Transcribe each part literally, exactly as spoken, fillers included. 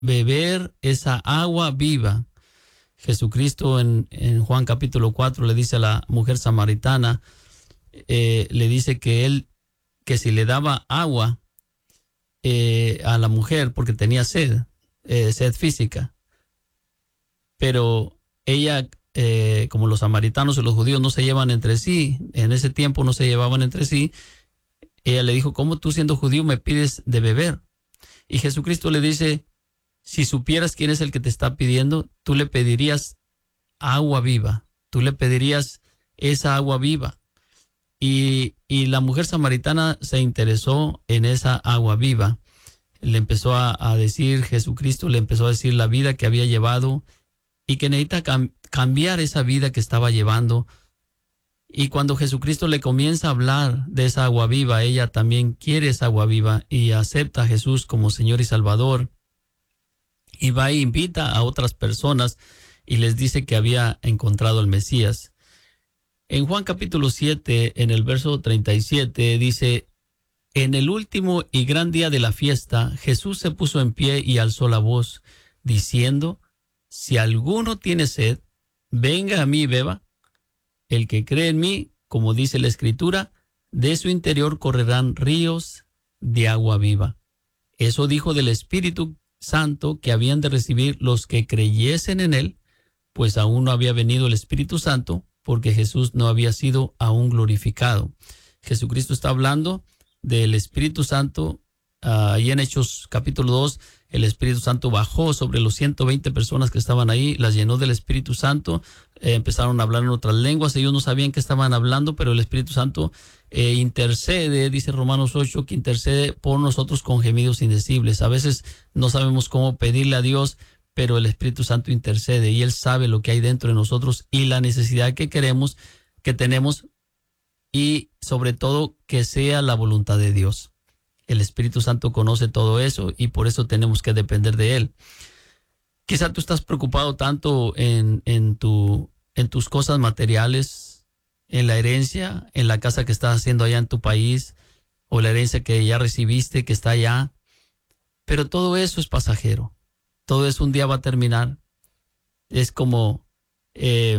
beber esa agua viva. Jesucristo en, en Juan capítulo cuatro le dice a la mujer samaritana, eh, le dice que él, que si le daba agua eh, a la mujer porque tenía sed, eh, sed física, pero ella, eh, como los samaritanos y los judíos no se llevan entre sí, en ese tiempo no se llevaban entre sí, ella le dijo, ¿cómo tú siendo judío me pides de beber? Y Jesucristo le dice, si supieras quién es el que te está pidiendo, tú le pedirías agua viva, tú le pedirías esa agua viva. Y, y la mujer samaritana se interesó en esa agua viva. Le empezó a, a decir, Jesucristo le empezó a decir la vida que había llevado y que necesita cam- cambiar esa vida que estaba llevando. Y cuando Jesucristo le comienza a hablar de esa agua viva, ella también quiere esa agua viva y acepta a Jesús como Señor y Salvador. Y va e invita a otras personas y les dice que había encontrado al Mesías. En Juan capítulo siete, en el verso treinta y siete, dice, en el último y gran día de la fiesta, Jesús se puso en pie y alzó la voz, diciendo, si alguno tiene sed, venga a mí y beba. El que cree en mí, como dice la Escritura, de su interior correrán ríos de agua viva. Eso dijo del Espíritu Santo que habían de recibir los que creyesen en él, pues aún no había venido el Espíritu Santo, porque Jesús no había sido aún glorificado. Jesucristo está hablando del Espíritu Santo. Uh, y en Hechos capítulo dos, el Espíritu Santo bajó sobre los ciento veinte personas que estaban ahí, las llenó del Espíritu Santo, eh, empezaron a hablar en otras lenguas, ellos no sabían qué estaban hablando, pero el Espíritu Santo eh, intercede, dice Romanos ocho, que intercede por nosotros con gemidos indecibles. A veces no sabemos cómo pedirle a Dios, pero el Espíritu Santo intercede y Él sabe lo que hay dentro de nosotros y la necesidad que queremos, que tenemos, y sobre todo que sea la voluntad de Dios. El Espíritu Santo conoce todo eso y por eso tenemos que depender de Él. Quizá tú estás preocupado tanto en, en, tu, en tus cosas materiales, en la herencia, en la casa que estás haciendo allá en tu país, o la herencia que ya recibiste, que está allá. Pero todo eso es pasajero. Todo eso un día va a terminar. Es como eh,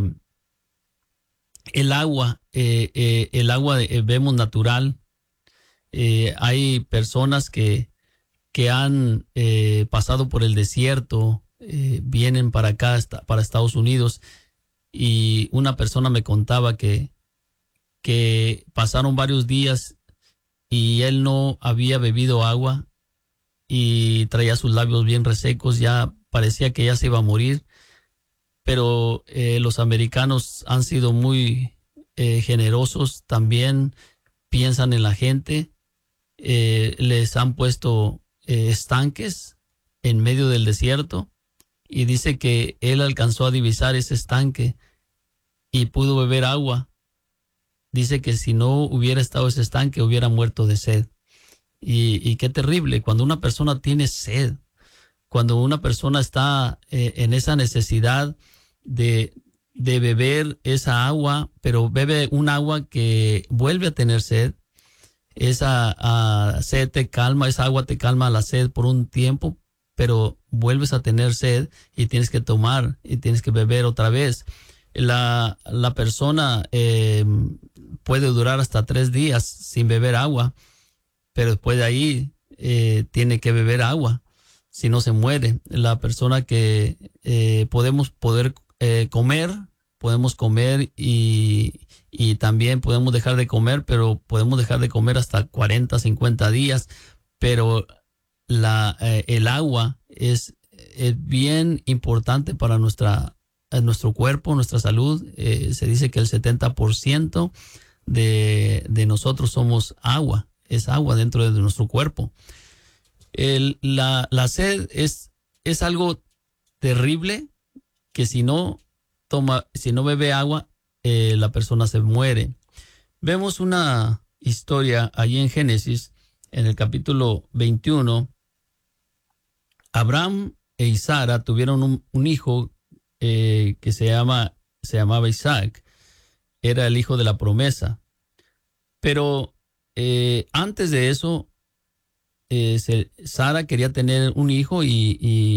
el agua, eh, eh, el agua eh, vemos natural. Eh, hay personas que, que han eh, pasado por el desierto, eh, vienen para acá, para Estados Unidos, y una persona me contaba que, que pasaron varios días y él no había bebido agua y traía sus labios bien resecos, ya parecía que ya se iba a morir, pero eh, los americanos han sido muy eh, generosos, también piensan en la gente. Eh, les han puesto eh, estanques en medio del desierto y dice que él alcanzó a divisar ese estanque y pudo beber agua. Dice que si no hubiera estado ese estanque hubiera muerto de sed. Y, y qué terrible cuando una persona tiene sed, cuando una persona está eh, en esa necesidad de, de beber esa agua, pero bebe un agua que vuelve a tener sed. Esa uh, sed te calma, esa agua te calma la sed por un tiempo, pero vuelves a tener sed y tienes que tomar y tienes que beber otra vez. La, la persona eh, puede durar hasta tres días sin beber agua, pero después de ahí eh, tiene que beber agua, si no se muere. La persona que eh, podemos poder eh, comer, podemos comer y... y también podemos dejar de comer, pero podemos dejar de comer hasta cuarenta, cincuenta días, pero la, eh, el agua es, es bien importante para nuestra, nuestro cuerpo, nuestra salud. Eh, se dice que el setenta por ciento de, de nosotros somos agua, es agua dentro de nuestro cuerpo. El, la, la sed es, es algo terrible que si no toma, si no bebe agua, Eh, la persona se muere. Vemos una historia allí en Génesis, en el capítulo veintiuno. Abraham y Sara tuvieron un, un hijo eh, que se, llama, se llamaba Isaac. Era el hijo de la promesa. Pero eh, antes de eso, eh, se, Sara quería tener un hijo y, y